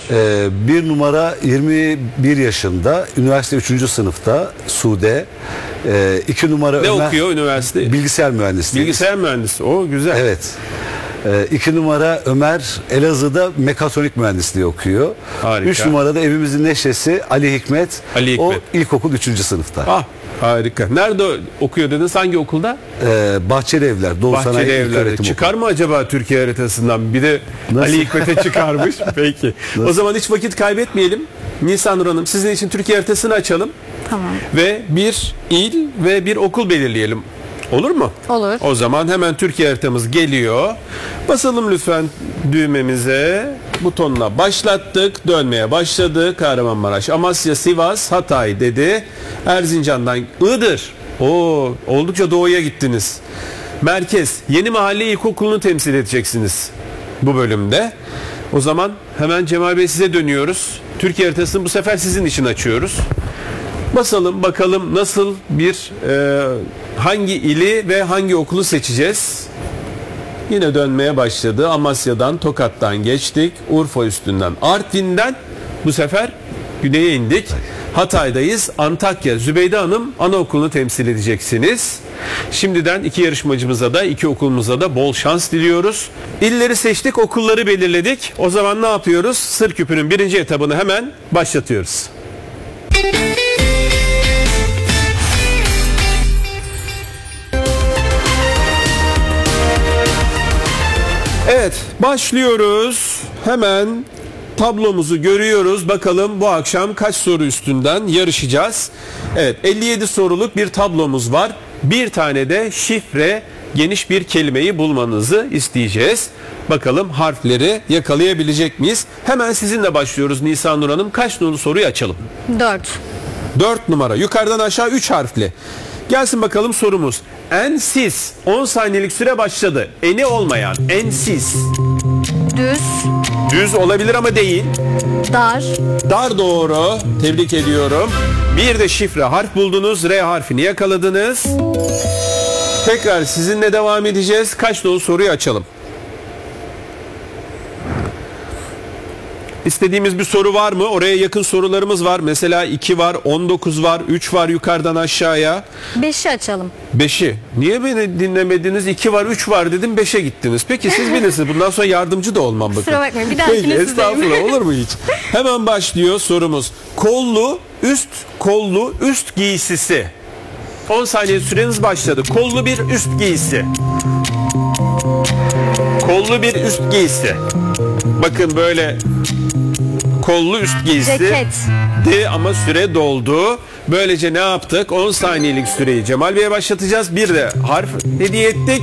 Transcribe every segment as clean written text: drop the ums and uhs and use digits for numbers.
Bir numara 21 yaşında, üniversite 3. sınıfta Sude. 2 numara Ne Ömer. okuyor üniversite? Bilgisayar mühendisliği. Bilgisayar mühendisi. O güzel. Evet. 2 numara Ömer Elazığ'da mekatronik mühendisliği okuyor. Harika. 3 numarada evimizin neşesi Ali Hikmet. Ali Hikmet. O ilkokul 3. sınıfta. Ah, harika. Nerede okuyor dediniz? Hangi okulda? Bahçeli Evler. Doğu Sanayi Bahçeli İlköğretim Evler'de. Okulu. Çıkar mı acaba Türkiye haritasından? Bir de Nasıl? Ali Hikmet'e çıkarmış. Peki. Nasıl? O zaman hiç vakit kaybetmeyelim. Nisanur Hanım, sizin için Türkiye haritasını açalım. Tamam. Ve bir il ve bir okul belirleyelim. Olur mu? Olur. O zaman hemen Türkiye haritamız geliyor. Basalım lütfen düğmemize. Butonla başlattık. Dönmeye başladı. Kahramanmaraş, Amasya, Sivas, Hatay dedi. Erzincan'dan Iğdır. Oo, oldukça doğuya gittiniz. Merkez, Yeni Mahalle İlkokulu'nu temsil edeceksiniz bu bölümde. O zaman hemen Cemal Bey size dönüyoruz. Türkiye haritasını bu sefer sizin için açıyoruz. Basalım bakalım nasıl bir hangi ili ve hangi okulu seçeceğiz. Yine dönmeye başladı. Amasya'dan, Tokat'tan geçtik. Urfa üstünden, Artvin'den bu sefer güneye indik. Hatay'dayız. Antakya. Zübeyde Hanım anaokulunu temsil edeceksiniz. Şimdiden iki yarışmacımıza da, iki okulumuza da bol şans diliyoruz. İlleri seçtik, okulları belirledik. O zaman ne yapıyoruz? Sır Küpü'nün birinci etabını hemen başlatıyoruz. Evet, başlıyoruz. Hemen tablomuzu görüyoruz. Bakalım bu akşam kaç soru üstünden yarışacağız. Evet, 57 soruluk bir tablomuz var. Bir tane de şifre, geniş bir kelimeyi bulmanızı isteyeceğiz. Bakalım harfleri yakalayabilecek miyiz? Hemen sizinle başlıyoruz Nisanur Hanım. Kaç nolu soruyu açalım? 4. 4 numara. Yukarıdan aşağı 3 harfli. Gelsin bakalım sorumuz. Ensiz. 10 saniyelik süre başladı. Eni olmayan. Ensiz. Düz. Düz olabilir ama değil. Dar. Dar doğru. Tebrik ediyorum. Bir de şifre harf buldunuz. R harfini yakaladınız. Tekrar sizinle devam edeceğiz. Kaç nolu soruyu açalım? İstediğimiz bir soru var mı? Oraya yakın sorularımız var. Mesela 2 var, 19 var, 3 var yukarıdan aşağıya. 5'i açalım. 5'i. Niye beni dinlemediniz? 2 var, 3 var dedim, 5'e gittiniz. Peki siz bilirsiniz. Bundan sonra yardımcı da olmam bakın. Kusura bakmayın. Bir dahakine Peki, sizdeyim. estağfurullah, olur mu hiç? Hemen başlıyor sorumuz. Kollu üst giysisi. 10 saniye süreniz başladı. Kollu bir üst giysi. Kollu bir üst giysi. Bakın böyle kollu üst giysi. Ceket. Ama süre doldu. Böylece ne yaptık? 10 saniyelik süreyi Cemal Bey'e başlatacağız. Bir de harf hediye ettik.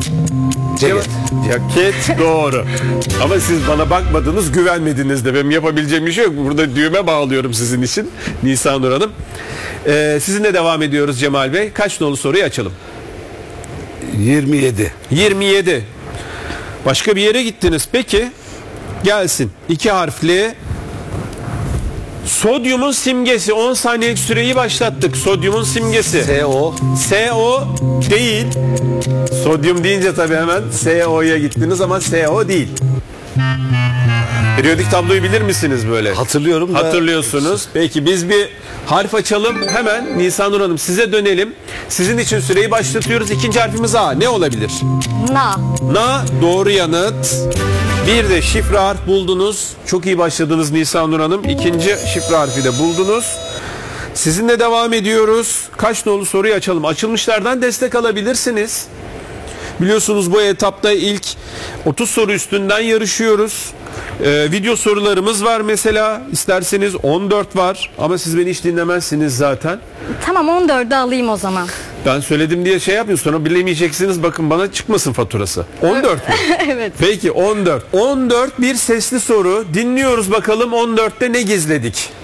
Ceket doğru. Ama siz bana bakmadınız, güvenmediniz de. Benim yapabileceğim bir şey yok. Burada düğme bağlıyorum sizin için Nisanur Hanım. Sizinle devam ediyoruz Cemal Bey. Kaç nolu soruyu açalım? 27. 27. Başka bir yere gittiniz. Peki. Gelsin. 2 harfli. Sodyumun simgesi. 10 saniyelik süreyi başlattık. Sodyumun simgesi. SO. SO değil. Sodyum deyince tabii hemen SO'ya gittiniz ama SO değil. Periyodik tabloyu bilir misiniz böyle? Hatırlıyorum da. Hatırlıyorsunuz. Peki biz bir harf açalım. Hemen Nisanur Hanım size dönelim. Sizin için süreyi başlatıyoruz. İkinci harfimiz A. Ne olabilir? Na. Na doğru yanıt. Bir de şifre harf buldunuz. Çok iyi başladınız Nisanur Hanım. İkinci şifre harfi de buldunuz. Sizinle devam ediyoruz. Kaç nolu soruyu açalım? Açılmışlardan destek alabilirsiniz. Biliyorsunuz bu etapta ilk 30 soru üstünden yarışıyoruz. Video sorularımız var mesela. İsterseniz 14 var. Ama siz beni hiç dinlemezsiniz zaten. Tamam, 14'ü alayım o zaman. Ben söyledim diye şey yapmayın, sonra bilemeyeceksiniz, bakın bana çıkmasın faturası. 14 mü? Evet. Peki 14. 14 bir sesli soru. Dinliyoruz bakalım 14'te ne gizledik?